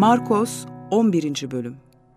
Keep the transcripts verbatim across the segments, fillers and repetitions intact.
Markos on birinci Bölüm.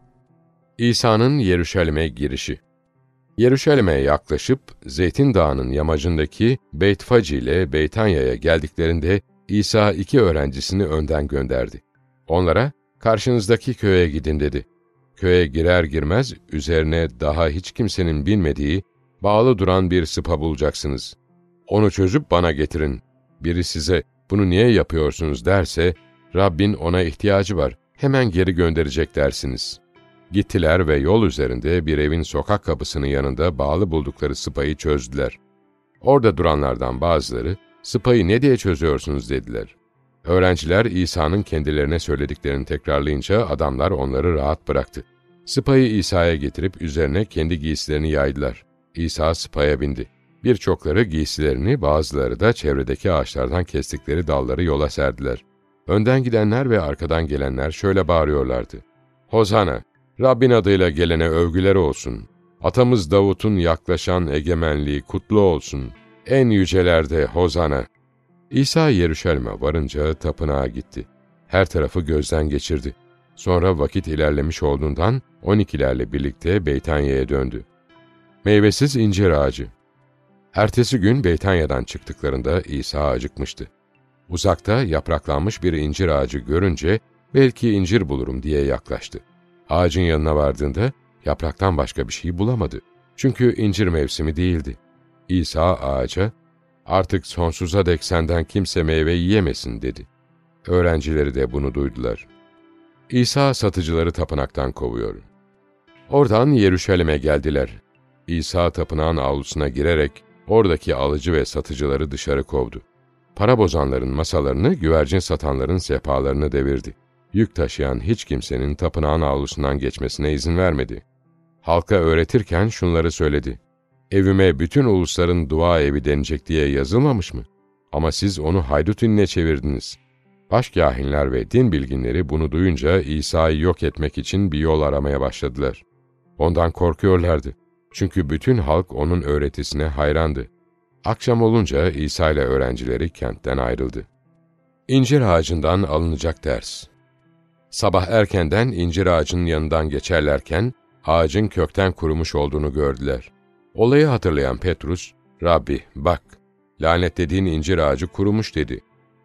İsa'nın Yeruşalim'e girişi. Yeruşalim'e yaklaşıp Zeytin Dağı'nın yamacındaki Beytfaci ile Beytanya'ya geldiklerinde İsa iki öğrencisini önden gönderdi. Onlara, "Karşınızdaki köye gidin." dedi. Köye girer girmez üzerine daha hiç kimsenin binmediği, bağlı duran bir sıpa bulacaksınız. Onu çözüp bana getirin. Biri size, "Bunu niye yapıyorsunuz?" derse, "Rabbin ona ihtiyacı var, hemen geri gönderecek." dersiniz. Gittiler ve yol üzerinde bir evin sokak kapısının yanında bağlı buldukları sıpayı çözdüler. Orada duranlardan bazıları, "Sıpayı ne diye çözüyorsunuz?" dediler. Öğrenciler İsa'nın kendilerine söylediklerini tekrarlayınca adamlar onları rahat bıraktı. Sıpayı İsa'ya getirip üzerine kendi giysilerini yaydılar. İsa sıpaya bindi. Birçokları giysilerini, bazıları da çevredeki ağaçlardan kestikleri dalları yola serdiler. Önden gidenler ve arkadan gelenler şöyle bağırıyorlardı: "Hozana! Rabbin adıyla gelene övgüler olsun. Atamız Davut'un yaklaşan egemenliği kutlu olsun. En yücelerde Hozana." İsa Yeruşalim'e varınca tapınağa gitti. Her tarafı gözden geçirdi. Sonra vakit ilerlemiş olduğundan on ikilerle birlikte Beytanya'ya döndü. Meyvesiz incir ağacı. Ertesi gün Beytanya'dan çıktıklarında İsa acıkmıştı. Uzakta yapraklanmış bir incir ağacı görünce belki incir bulurum diye yaklaştı. Ağacın yanına vardığında yapraktan başka bir şey bulamadı. Çünkü incir mevsimi değildi. İsa ağaca, "Artık sonsuza dek senden kimse meyve yiyemesin." dedi. Öğrencileri de bunu duydular. İsa satıcıları tapınaktan kovuyor. Oradan Yeruşalim'e geldiler. İsa tapınağın avlusuna girerek oradaki alıcı ve satıcıları dışarı kovdu. Para bozanların masalarını, güvercin satanların sehpalarını devirdi. Yük taşıyan hiç kimsenin tapınağın avlusundan geçmesine izin vermedi. Halka öğretirken şunları söyledi: "Evime bütün ulusların dua evi denecek diye yazılmamış mı? Ama siz onu haydut inine çevirdiniz." Başkâhinler ve din bilginleri bunu duyunca İsa'yı yok etmek için bir yol aramaya başladılar. Ondan korkuyorlardı. Çünkü bütün halk onun öğretisine hayrandı. Akşam olunca İsa ile öğrencileri kentten ayrıldı. İncir ağacından alınacak ders. Sabah erkenden incir ağacının yanından geçerlerken ağacın kökten kurumuş olduğunu gördüler. Olayı hatırlayan Petrus, "Rabbi, bak, lanetlediğin incir ağacı kurumuş." dedi.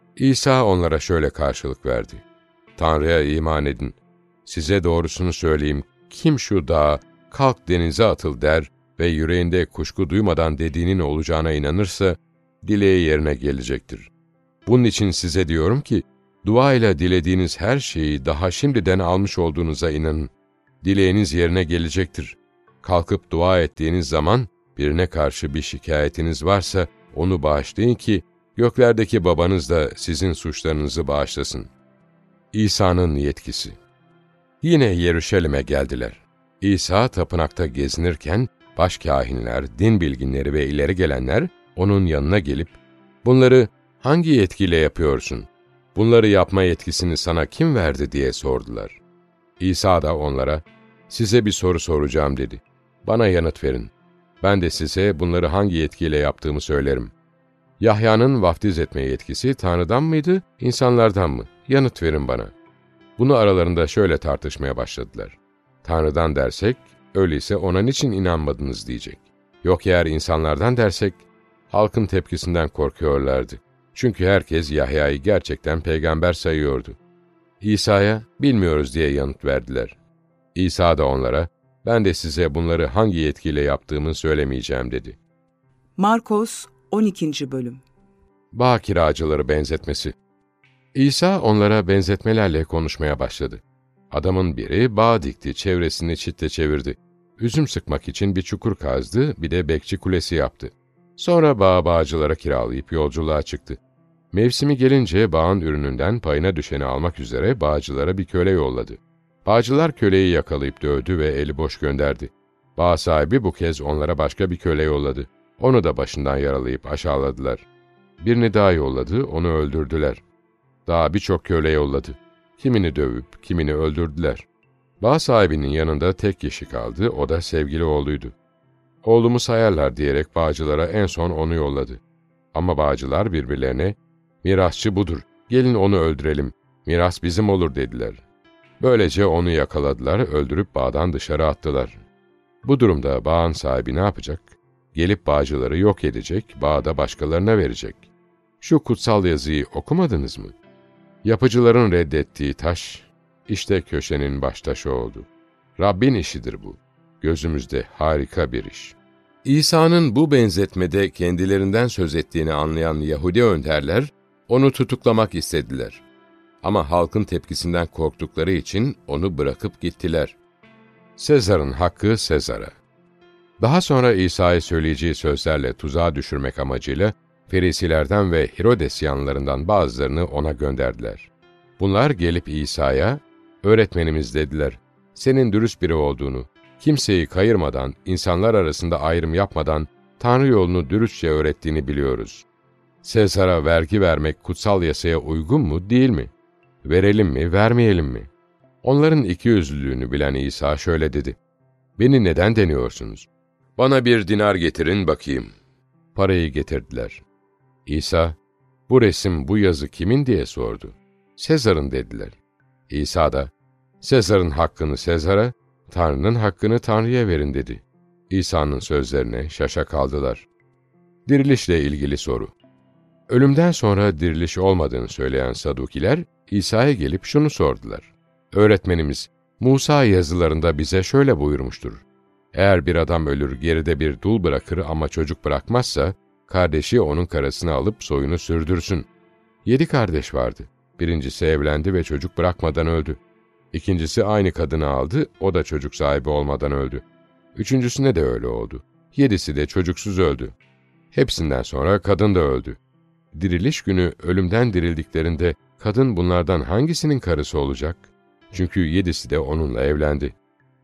İsa onlara şöyle karşılık verdi: "Tanrı'ya iman edin. Size doğrusunu söyleyeyim, kim şu dağa, 'Kalk denize atıl' der ve yüreğinde kuşku duymadan dediğinin olacağına inanırsa, dileği yerine gelecektir. Bunun için size diyorum ki, duayla dilediğiniz her şeyi daha şimdiden almış olduğunuza inanın. Dileğiniz yerine gelecektir. Kalkıp dua ettiğiniz zaman, birine karşı bir şikayetiniz varsa, onu bağışlayın ki, göklerdeki babanız da sizin suçlarınızı bağışlasın." İsa'nın yetkisi. Yine Yeruşalim'e geldiler. İsa tapınakta gezinirken, başkâhinler, din bilginleri ve ileri gelenler onun yanına gelip, "Bunları hangi yetkiyle yapıyorsun? Bunları yapma yetkisini sana kim verdi?" diye sordular. İsa da onlara, "Size bir soru soracağım." dedi. "Bana yanıt verin. Ben de size bunları hangi yetkiyle yaptığımı söylerim. Yahya'nın vaftiz etme yetkisi Tanrı'dan mıydı, insanlardan mı? Yanıt verin bana." Bunu aralarında şöyle tartışmaya başladılar. Tanrı'dan dersek, öyleyse ona niçin inanmadınız diyecek. Yok eğer insanlardan dersek, halkın tepkisinden korkuyorlardı. Çünkü herkes Yahya'yı gerçekten peygamber sayıyordu. İsa'ya, "Bilmiyoruz." diye yanıt verdiler. İsa da onlara, "Ben de size bunları hangi yetkiyle yaptığımı söylemeyeceğim." dedi. Markos on ikinci Bölüm. Bağ kiracıları benzetmesi. İsa onlara benzetmelerle konuşmaya başladı. Adamın biri bağ dikti, çevresini çitle çevirdi. Üzüm sıkmak için bir çukur kazdı, bir de bekçi kulesi yaptı. Sonra bağı bağcılara kiralayıp yolculuğa çıktı. Mevsimi gelince bağın ürününden payına düşeni almak üzere bağcılara bir köle yolladı. Bağcılar köleyi yakalayıp dövdü ve eli boş gönderdi. Bağ sahibi bu kez onlara başka bir köle yolladı. Onu da başından yaralayıp aşağıladılar. Birini daha yolladı, onu öldürdüler. Daha birçok köle yolladı. Kimini dövüp, kimini öldürdüler. Bağ sahibinin yanında tek kişi kaldı, o da sevgili oğluydu. "Oğlumu sayarlar." diyerek bağcılara en son onu yolladı. Ama bağcılar birbirlerine, "Mirasçı budur, gelin onu öldürelim, miras bizim olur." dediler. Böylece onu yakaladılar, öldürüp bağdan dışarı attılar. Bu durumda bağın sahibi ne yapacak? Gelip bağcıları yok edecek, bağı da başkalarına verecek. Şu kutsal yazıyı okumadınız mı? Yapıcıların reddettiği taş, işte köşenin baştaşı oldu. Rabbin işidir bu. Gözümüzde harika bir iş. İsa'nın bu benzetmede kendilerinden söz ettiğini anlayan Yahudi önderler, onu tutuklamak istediler. Ama halkın tepkisinden korktukları için onu bırakıp gittiler. Sezar'ın hakkı Sezar'a. Daha sonra İsa'ya söyleyeceği sözlerle tuzağa düşürmek amacıyla Ferisilerden ve Herodesyanlarından bazılarını ona gönderdiler. Bunlar gelip İsa'ya, "Öğretmenimiz," dediler, "senin dürüst biri olduğunu, kimseyi kayırmadan, insanlar arasında ayrım yapmadan Tanrı yolunu dürüstçe öğrettiğini biliyoruz. Sezar'a vergi vermek kutsal yasaya uygun mu, değil mi? Verelim mi, vermeyelim mi?" Onların ikiyüzlülüğünü bilen İsa şöyle dedi: "Beni neden deniyorsunuz? Bana bir dinar getirin bakayım." Parayı getirdiler. İsa, "Bu resim, bu yazı kimin?" diye sordu. "Sezar'ın," dediler. İsa da, "Sezar'ın hakkını Sezar'a, Tanrı'nın hakkını Tanrı'ya verin," dedi. İsa'nın sözlerine şaşa kaldılar. Dirilişle ilgili soru. Ölümden sonra diriliş olmadığını söyleyen Sadukiler, İsa'ya gelip şunu sordular: "Öğretmenimiz, Musa yazılarında bize şöyle buyurmuştur: Eğer bir adam ölür, geride bir dul bırakır ama çocuk bırakmazsa, kardeşi onun karısını alıp soyunu sürdürsün. Yedi kardeş vardı. Birincisi evlendi ve çocuk bırakmadan öldü. İkincisi aynı kadını aldı, o da çocuk sahibi olmadan öldü. Üçüncüsüne de öyle oldu. Yedisi de çocuksuz öldü. Hepsinden sonra kadın da öldü. Diriliş günü ölümden dirildiklerinde kadın bunlardan hangisinin karısı olacak? Çünkü yedisi de onunla evlendi."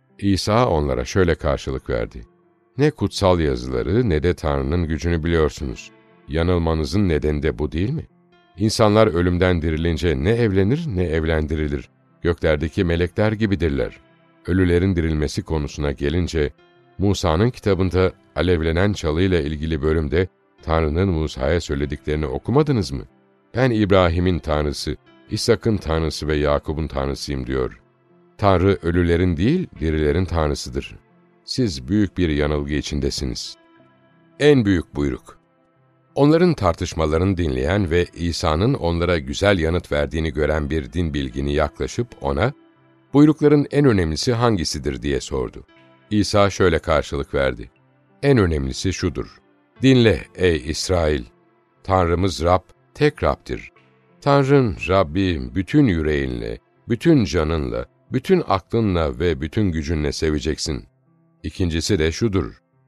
İsa onlara şöyle karşılık verdi: "Ne kutsal yazıları ne de Tanrı'nın gücünü biliyorsunuz. Yanılmanızın nedeni de bu değil mi? İnsanlar ölümden dirilince ne evlenir ne evlendirilir. Göklerdeki melekler gibidirler. Ölülerin dirilmesi konusuna gelince, Musa'nın kitabında alevlenen çalıyla ilgili bölümde Tanrı'nın Musa'ya söylediklerini okumadınız mı? Ben İbrahim'in Tanrısı, İshak'ın Tanrısı ve Yakup'un Tanrısıyım diyor. Tanrı ölülerin değil, dirilerin Tanrısıdır. Siz büyük bir yanılgı içindesiniz." En büyük buyruk. Onların tartışmalarını dinleyen ve İsa'nın onlara güzel yanıt verdiğini gören bir din bilgini yaklaşıp ona, "Buyrukların en önemlisi hangisidir?" diye sordu. İsa şöyle karşılık verdi: "En önemlisi şudur: Dinle ey İsrail! Tanrımız Rab, tek Rab'dir. Tanrın, Rabbi bütün yüreğinle, bütün canınla, bütün aklınla ve bütün gücünle seveceksin. İkincisi de şudur: